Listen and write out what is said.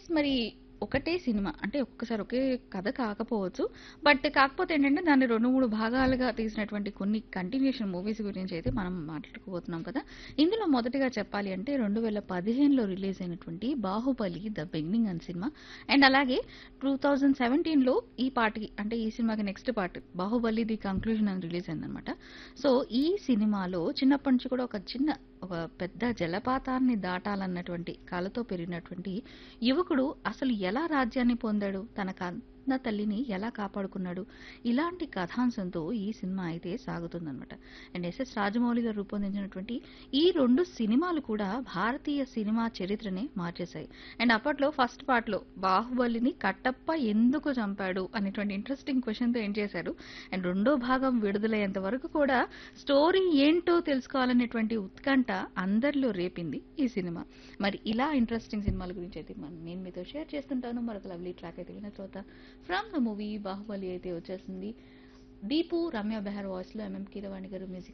మరి ఒకటే సినిమా అంటే ఒక్కసారి ఒకే కథ కాకపోవచ్చు. బట్ కాకపోతే ఏంటంటే దాన్ని 2, 3 భాగాలుగా తీసినటువంటి కొన్ని కంటిన్యూయేషన్ మూవీస్ గురించి అయితే మనం మాట్లాడుకోబోతున్నాం కదా! ఇందులో మొదటగా చెప్పాలి అంటే 2015లో రిలీజ్ అయినటువంటి 'బాహుబలి: ద బిగినింగ్' అనే సినిమా. అండ్ అలాగే 2017లో ఈ పార్ట్‌కి అంటే ఈ సినిమాకి next part 'Baahubali: the conclusion' అని రిలీజ్ అయిందనమాట. సో, ఈ సినిమాలో చిన్నప్పటి నుంచి కూడా ఒక పెద్ద జలపాతాన్ని దాటాలన్నటువంటి కలతో పెరిగినటువంటి యువకుడు అసలు ఎలా రాజ్యాన్ని పొందాడు? తన కన్న తల్లిని ఎలా కాపాడుకున్నాడు? ఇలాంటి కథాంశంతో ఈ సినిమా అయితే సాగుతుందనమాట. అండ్ ఎస్ఎస్ రాజమౌళి గారు రూపొందించినటువంటి ఈ 2 సినిమాలు కూడా భారతీయ సినిమా చరిత్రనే మార్చేశాయి. అండ్ అప్పట్లో ఫస్ట్ పార్ట్‌లో బాహుబలిని కట్టప్ప ఎందుకు చంపాడు? అనేటువంటి ఇంట్రెస్టింగ్ క్వెషన్‌తో ఎండ్ చేశారు. అండ్ రెండో భాగం విడుదలయ్యేంత వరకు కూడా స్టోరీ ఏంటో తెలుసుకోవాలనేటువంటి ఉత్కంఠ అందరిలో రేపింది ఈ సినిమా. మరి ఇలా ఇంట్రెస్టింగ్ సినిమాల గురించి అయితే నేను మీతో షేర్ చేస్తుంటాను. మరొక లవ్లీ ట్రాక్ అయితే విన్న తర్వాత ఫ్రమ్ ద మూవీ 'బాహుబలి' అయితే వచ్చేసింది. దీపు రమ్య బెహర్ వాయిస్ లో ఎంఎం కీరవాణి గారు మ్యూజిక్